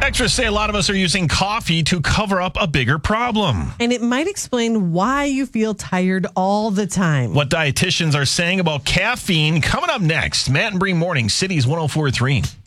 Experts say a lot of us are using coffee to cover up a bigger problem. And it might explain why you feel tired all the time. What dietitians are saying about caffeine coming up next. Matt and Bree Morning, Cities 104.3.